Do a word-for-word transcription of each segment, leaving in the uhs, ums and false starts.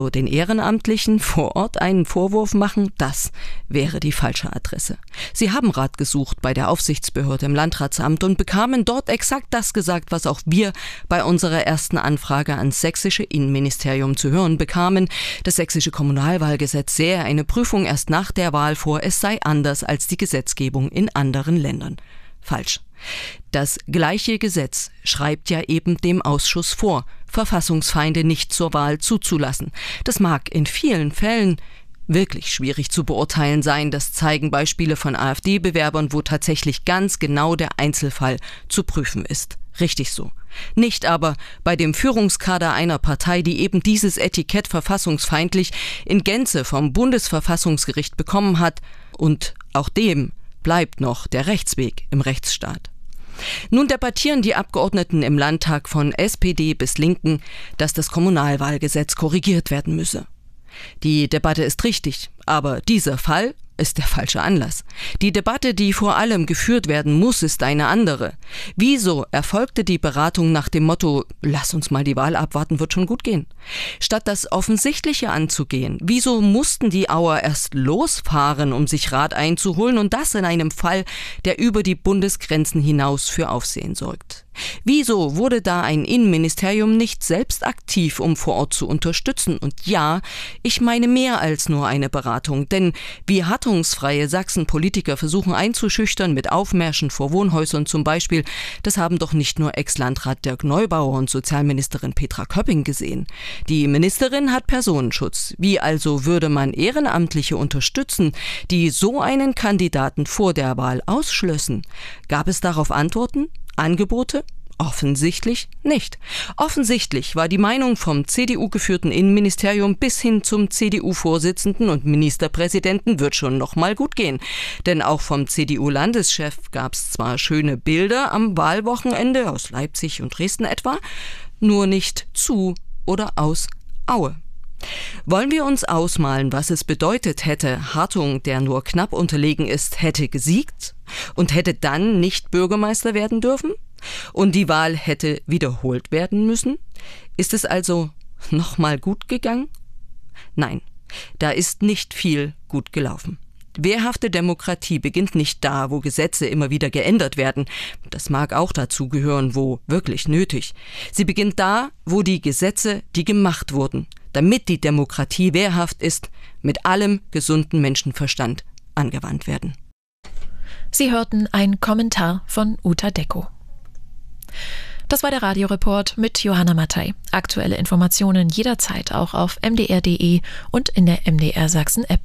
Den Ehrenamtlichen vor Ort einen Vorwurf machen, das wäre die falsche Adresse. Sie haben Rat gesucht bei der Aufsichtsbehörde im Landratsamt und bekamen dort exakt das gesagt, was auch wir bei unserer ersten Anfrage ans sächsische Innenministerium zu hören bekamen. Das sächsische Kommunalwahlgesetz sähe eine Prüfung erst nach der Wahl vor, es sei anders als die Gesetzgebung in anderen Ländern. Falsch. Das gleiche Gesetz schreibt ja eben dem Ausschuss vor, Verfassungsfeinde nicht zur Wahl zuzulassen. Das mag in vielen Fällen wirklich schwierig zu beurteilen sein. Das zeigen Beispiele von AfD-Bewerbern, wo tatsächlich ganz genau der Einzelfall zu prüfen ist. Richtig so. Nicht aber bei dem Führungskader einer Partei, die eben dieses Etikett verfassungsfeindlich in Gänze vom Bundesverfassungsgericht bekommen hat. Und auch dem bleibt noch der Rechtsweg im Rechtsstaat. Nun debattieren die Abgeordneten im Landtag von S P D bis Linken, dass das Kommunalwahlgesetz korrigiert werden müsse. Die Debatte ist richtig, aber dieser Fall ist der falsche Anlass. Die Debatte, die vor allem geführt werden muss, ist eine andere. Wieso erfolgte die Beratung nach dem Motto, lass uns mal die Wahl abwarten, wird schon gut gehen? Statt das Offensichtliche anzugehen, wieso mussten die Auer erst losfahren, um sich Rat einzuholen und das in einem Fall, der über die Bundesgrenzen hinaus für Aufsehen sorgt? Wieso wurde da ein Innenministerium nicht selbst aktiv, um vor Ort zu unterstützen? Und ja, ich meine mehr als nur eine Beratung, denn wie hattungsfreie Sachsen-Politiker versuchen einzuschüchtern mit Aufmärschen vor Wohnhäusern zum Beispiel, das haben doch nicht nur Ex-Landrat Dirk Neubauer und Sozialministerin Petra Köpping gesehen. Die Ministerin hat Personenschutz. Wie also würde man Ehrenamtliche unterstützen, die so einen Kandidaten vor der Wahl ausschlössen? Gab es darauf Antworten? Angebote? Offensichtlich nicht. Offensichtlich war die Meinung vom C D U-geführten Innenministerium bis hin zum C D U-Vorsitzenden und Ministerpräsidenten wird schon noch mal gut gehen. Denn auch vom C D U-Landeschef gab es zwar schöne Bilder am Wahlwochenende aus Leipzig und Dresden etwa, nur nicht zu oder aus Aue. Wollen wir uns ausmalen, was es bedeutet hätte, Hartung, der nur knapp unterlegen ist, hätte gesiegt und hätte dann nicht Bürgermeister werden dürfen? Und die Wahl hätte wiederholt werden müssen? Ist es also nochmal gut gegangen? Nein, da ist nicht viel gut gelaufen. Wehrhafte Demokratie beginnt nicht da, wo Gesetze immer wieder geändert werden. Das mag auch dazu gehören, wo wirklich nötig. Sie beginnt da, wo die Gesetze, die gemacht wurden, damit die Demokratie wehrhaft ist, mit allem gesunden Menschenverstand angewandt werden. Sie hörten einen Kommentar von Uta Decko. Das war der Radioreport mit Johanna Mattei. Aktuelle Informationen jederzeit auch auf m d r punkt d e und in der M D R Sachsen App.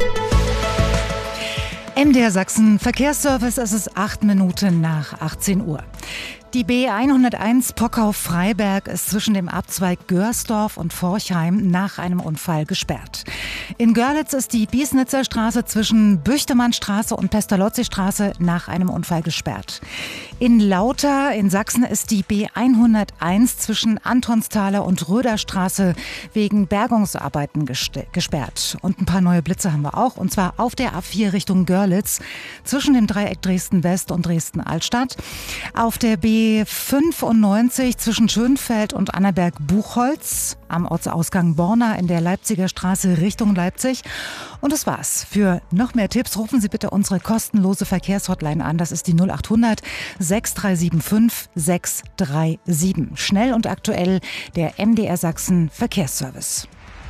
M D R Sachsen Verkehrsservice, es ist acht Minuten nach achtzehn Uhr. Die B hunderteins Pockau-Freiberg ist zwischen dem Abzweig Görsdorf und Forchheim nach einem Unfall gesperrt. In Görlitz ist die Biesnitzer Straße zwischen Büchtemannstraße und Pestalozzi-Straße nach einem Unfall gesperrt. In Lauter in Sachsen ist die B hunderteins zwischen Antonsthaler und Röderstraße wegen Bergungsarbeiten gesperrt. Und ein paar neue Blitze haben wir auch, und zwar auf der A vier Richtung Görlitz zwischen dem Dreieck Dresden-West und Dresden-Altstadt. Auf der B fünfundneunzig zwischen Schönfeld und Annaberg-Buchholz am Ortsausgang Borna in der Leipziger Straße Richtung Leipzig. Und das war's. Für noch mehr Tipps rufen Sie bitte unsere kostenlose Verkehrshotline an. Das ist die null achthundert sechs drei sieben fünf sechs drei sieben. Schnell und aktuell der M D R Sachsen Verkehrsservice.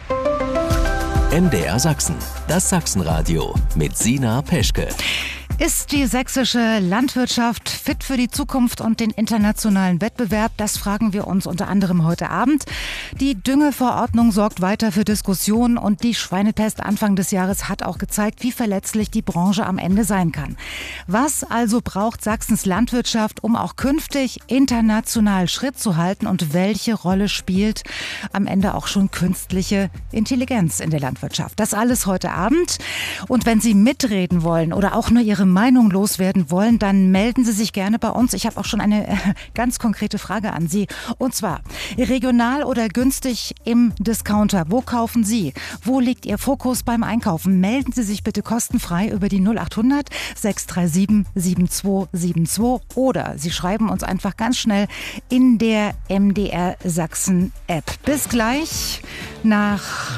M D R Sachsen, das Sachsenradio mit Sina Peschke. Ist die sächsische Landwirtschaft fit für die Zukunft und den internationalen Wettbewerb? Das fragen wir uns unter anderem heute Abend. Die Düngeverordnung sorgt weiter für Diskussionen und die Schweinepest Anfang des Jahres hat auch gezeigt, wie verletzlich die Branche am Ende sein kann. Was also braucht Sachsens Landwirtschaft, um auch künftig international Schritt zu halten, und welche Rolle spielt am Ende auch schon künstliche Intelligenz in der Landwirtschaft? Das alles heute Abend. Und wenn Sie mitreden wollen oder auch nur Ihre Meinung loswerden wollen, dann melden Sie sich gerne bei uns. Ich habe auch schon eine äh, ganz konkrete Frage an Sie. Und zwar, regional oder günstig im Discounter? Wo kaufen Sie? Wo liegt Ihr Fokus beim Einkaufen? Melden Sie sich bitte kostenfrei über die null achthundert sechs drei sieben sieben zwei sieben zwei oder Sie schreiben uns einfach ganz schnell in der M D R Sachsen App. Bis gleich nach